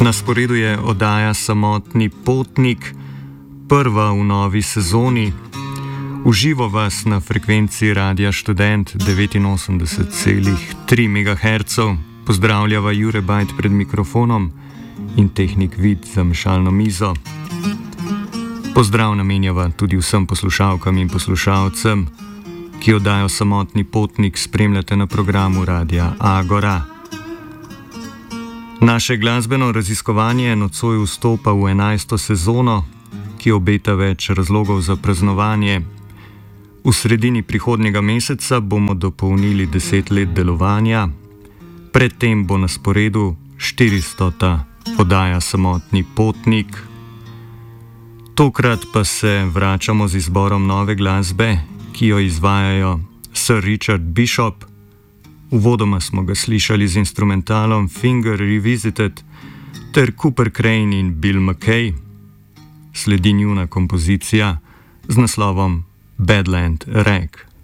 Na sporedu je oddaja Samotni potnik, prva v novi sezoni. Uživo vas na frekvenci Radia Študent 89,3 MHz. Pozdravljava Jure Bajt pred mikrofonom in tehnik Vid za mešalno mizo. Pozdrav namenjava tudi vsem poslušalkam in poslušalcem, ki oddajo Samotni potnik spremljate na programu Radia Agora. Naše glasbeno raziskovanje nocoj vstopa v 11. sezono, ki obeta več razlogov za praznovanje. V sredini prihodnjega meseca bomo dopolnili 10 let delovanja, predtem bo na sporedu 400. oddaja Samotni potnik. Tokrat pa se vračamo z izborom nove glasbe, ki jo izvajajo Sir Richard Bishop. Uvodoma smo ga slišali z instrumentalom Finger Revisited ter Cooper Crane in Bill McKay. Sledi njuna kompozicija z naslovom Badland Rag.